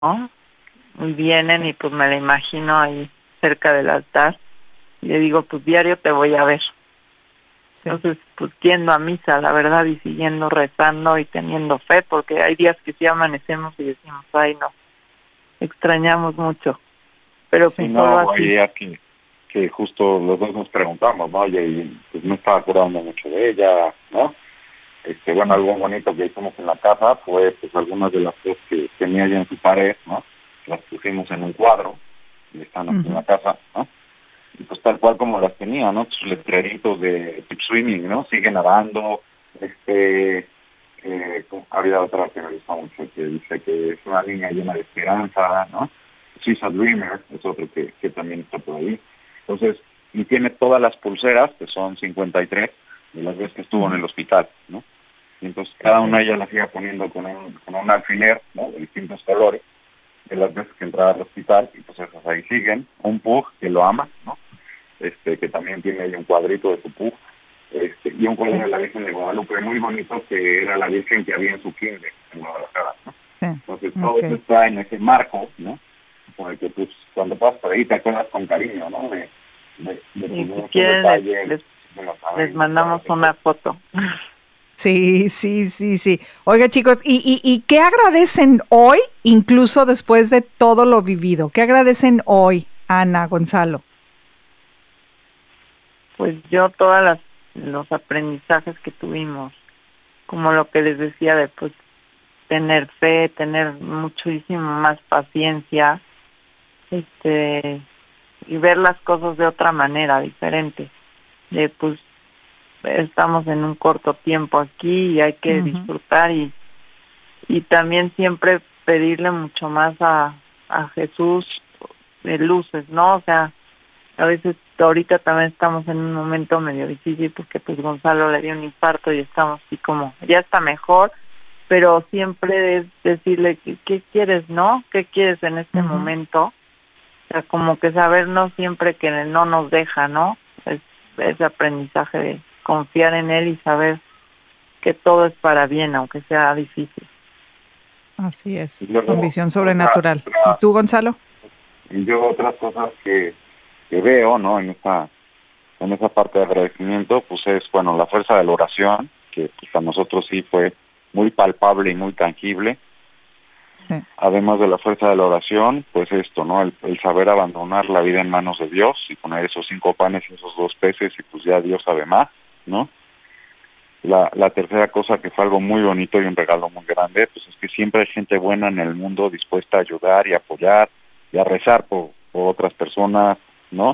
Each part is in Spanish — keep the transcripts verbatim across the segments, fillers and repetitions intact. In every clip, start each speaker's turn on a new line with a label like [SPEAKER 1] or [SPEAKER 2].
[SPEAKER 1] ¿no? Y vienen y pues me la imagino ahí cerca del altar y le digo, pues diario te voy a ver. Sí. Entonces, pues yendo a misa, la verdad, y siguiendo rezando y teniendo fe, porque hay días que sí amanecemos y decimos, ay no, extrañamos mucho. Pero
[SPEAKER 2] sí,
[SPEAKER 1] pues
[SPEAKER 2] no,
[SPEAKER 1] solo así.
[SPEAKER 2] hay días que, que justo los dos nos preguntamos, ¿no? Oye, y pues no estaba acordando mucho de ella, ¿no? Este, bueno, algo bonito que hicimos en la casa fue, pues, algunas de las cosas que tenía ella en su pared, ¿no? Las pusimos en un cuadro y están aquí uh-huh. en la casa, ¿no? Y pues tal cual como las tenía, ¿no? Sus letreritos de keep swimming, ¿no? Sigue nadando, este... Eh, había otra que me gusta mucho que dice que es una niña llena de esperanza, ¿no? She's a dreamer, es otro que, que también está por ahí. Entonces, y tiene todas las pulseras, que son cincuenta y tres, de las veces que estuvo en el hospital, ¿no? Y entonces cada una ella las iba poniendo con un, con un alfiler, ¿no? De distintos colores, de las veces que entraba al hospital, y pues esas ahí siguen. Un pug que lo ama, ¿no? Este, que también tiene ahí un cuadrito de su pug, este, y un cuadro de la Virgen de Guadalupe muy bonito, que era la Virgen que había en su kinder en Guadalajara, ¿no? Sí. Entonces todo okay. eso está en ese marco, ¿no? Con el que pues cuando pasas por ahí te acuerdas con cariño, ¿no? De, de, de
[SPEAKER 1] y si quieren les, les, les mandamos una foto.
[SPEAKER 3] Sí, sí, sí, sí. Oiga, chicos, ¿y, y, ¿y qué agradecen hoy, incluso después de todo lo vivido? ¿Qué agradecen hoy, Ana, Gonzalo?
[SPEAKER 1] Pues yo todas las los aprendizajes que tuvimos, como lo que les decía de pues tener fe, tener muchísimo más paciencia, este y ver las cosas de otra manera, diferente, de pues estamos en un corto tiempo aquí y hay que uh-huh. disfrutar y y también siempre pedirle mucho más a, a Jesús de luces, ¿no? O sea, a veces ahorita también estamos en un momento medio difícil porque pues Gonzalo le dio un infarto y estamos así como, ya está mejor, pero siempre es decirle, ¿qué, qué quieres, no? ¿Qué quieres en este uh-huh. momento? O sea, como que sabernos siempre que no nos deja, ¿no? Es ese aprendizaje de confiar en él y saber que todo es para bien, aunque sea difícil.
[SPEAKER 3] Así es, luego, con visión sobrenatural. Otra, otra, ¿Y tú, Gonzalo?
[SPEAKER 2] Y yo otras cosas que, que veo, ¿no? En esa, en esa parte de agradecimiento, pues es, bueno, la fuerza de la oración, que pues a nosotros sí fue muy palpable y muy tangible. Sí. Además de la fuerza de la oración, pues esto, ¿no? El, el saber abandonar la vida en manos de Dios y poner esos cinco panes y esos dos peces y pues ya Dios sabe más, ¿no? La, la tercera cosa que fue algo muy bonito y un regalo muy grande, pues es que siempre hay gente buena en el mundo dispuesta a ayudar y apoyar y a rezar por, por otras personas, ¿no?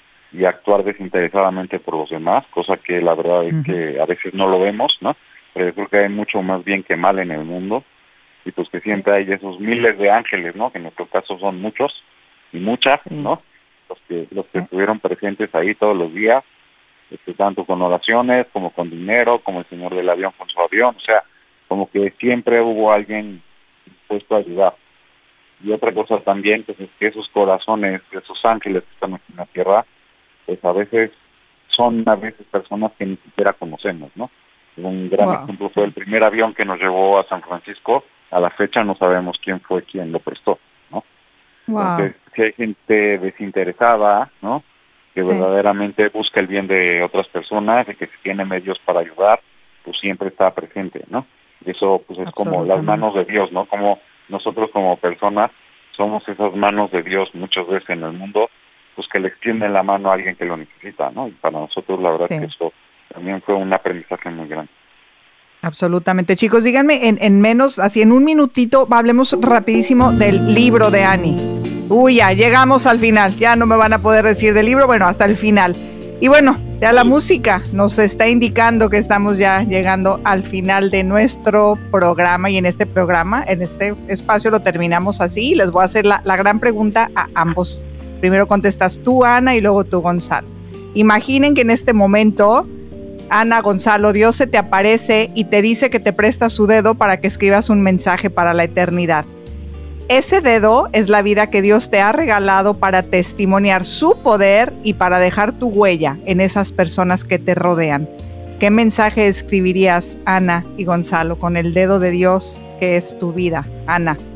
[SPEAKER 2] Y actuar desinteresadamente por los demás, cosa que la verdad es uh-huh. que a veces no lo vemos, ¿no? Pero yo creo que hay mucho más bien que mal en el mundo y pues que siempre sí. hay esos miles de ángeles, ¿no? Que en nuestro caso son muchos y muchas, sí. ¿no? Los que los que sí. estuvieron presentes ahí todos los días, este, tanto con oraciones como con dinero, como el señor del avión con su avión, o sea, como que siempre hubo alguien dispuesto a ayudar. Y otra cosa también, pues es que esos corazones, esos ángeles que están aquí en la tierra, pues a veces son a veces personas que ni siquiera conocemos, ¿no? Un gran wow. ejemplo fue el primer avión que nos llevó a San Francisco. A la fecha no sabemos quién fue quien lo prestó, ¿no? Wow. Entonces, si hay gente desinteresada, ¿no? Que sí. verdaderamente busca el bien de otras personas y que si tiene medios para ayudar, pues siempre está presente, ¿no? Y eso pues es como las manos de Dios, ¿no? Como nosotros como personas somos esas manos de Dios muchas veces en el mundo, pues que le extienden la mano a alguien que lo necesita, ¿no? Y para nosotros la verdad sí. que eso también fue un aprendizaje muy grande.
[SPEAKER 3] Absolutamente. Chicos, díganme en, en menos, así en un minutito, hablemos rapidísimo del libro de Ani. Uy, ya llegamos al final, ya no me van a poder decir del libro, bueno, hasta el final. Y bueno, ya la música nos está indicando que estamos ya llegando al final de nuestro programa y en este programa, en este espacio lo terminamos así. Les voy a hacer la, la gran pregunta a ambos. Primero contestas tú, Ana, y luego tú, Gonzalo. Imaginen que en este momento, Ana, Gonzalo, Dios se te aparece y te dice que te presta su dedo para que escribas un mensaje para la eternidad. Ese dedo es la vida que Dios te ha regalado para testimoniar su poder y para dejar tu huella en esas personas que te rodean. ¿Qué mensaje escribirías, Ana y Gonzalo, con el dedo de Dios que es tu vida? Ana.